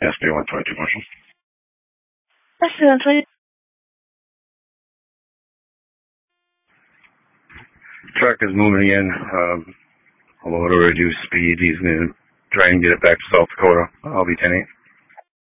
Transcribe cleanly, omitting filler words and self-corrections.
SB 122 Marshall. SB 122. Truck is moving in, although at a reduced speed. He's going to try and get it back to South Dakota. I'll be 10-8.